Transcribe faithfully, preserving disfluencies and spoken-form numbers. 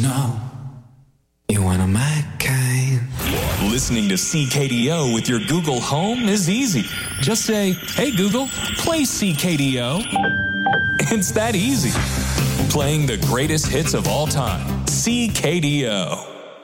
know you're one of my kind. Listening to C K D O with your Google Home is easy. Just say, hey Google, play C K D O. It's that easy. Playing the greatest hits of all time. C K D O.